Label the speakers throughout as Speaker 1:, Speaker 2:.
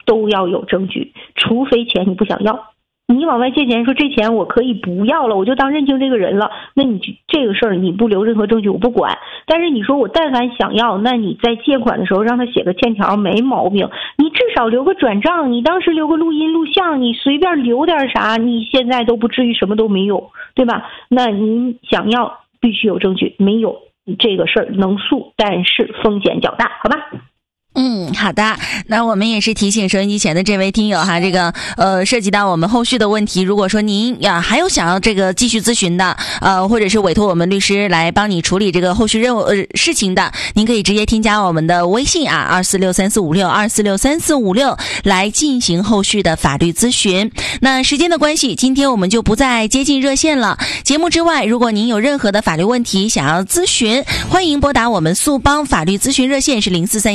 Speaker 1: 都要有证据，除非钱你不想要。你往外借钱说这钱我可以不要了，我就当认清这个人了，那你这个事儿你不留任何证据我不管。但是你说我但凡想要，那你在借款的时候让他写个欠条没毛病，你至少留个转账，你当时留个录音录像，你随便留点啥，你现在都不至于什么都没有，对吧？那你想要必须有证据，没有这个事儿能诉，但是风险较大，好吧？
Speaker 2: 好的，那我们也是提醒收音机前的这位听友哈，这个涉及到我们后续的问题，如果说您还有想要这个继续咨询的或者是委托我们律师来帮你处理这个后续任务事情的，您可以直接添加我们的微信2463456来进行后续的法律咨询。那时间的关系，今天我们就不再接近热线了。节目之外，如果您有任何的法律问题想要咨询，欢迎拨打我们速帮法律咨询热线是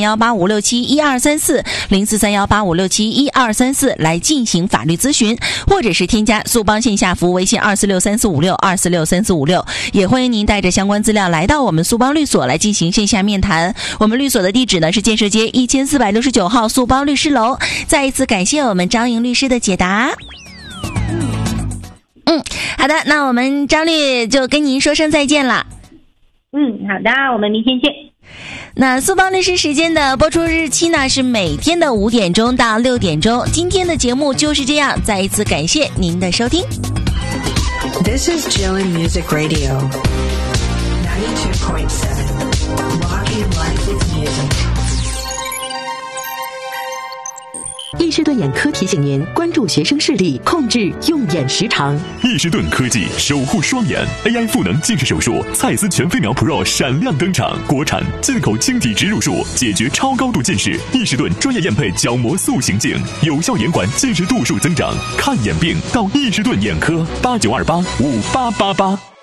Speaker 2: 043185671234043185671234来进行法律咨询，或者是添加速帮线下服务微信2463456，也欢迎您带着相关资料来到我们速帮律所来进行线下面谈。我们律所的地址呢是建设街1469号速帮律师楼。再一次感谢我们张莹律师的解答。好的，那我们张律就跟您说声再见了。
Speaker 1: 好的，我们明天见。
Speaker 2: 那速帮律师时间的播出日期呢是每天的5点钟到6点钟。今天的节目就是这样，再一次感谢您的收听。
Speaker 3: This is Jillian Music Radio 92.7 Rocking Life with Music。
Speaker 4: 易士顿眼科提醒您关注学生视力，控制用眼时长。
Speaker 5: 易士顿科技守护双眼 AI 赋能近视手术，蔡司全飞秒 Pro 闪亮登场，国产进口晶体植入术，解决超高度近视。易士顿专业验配角膜塑形镜，有效延缓近视度数增长。看眼病到易士顿眼科，89285888。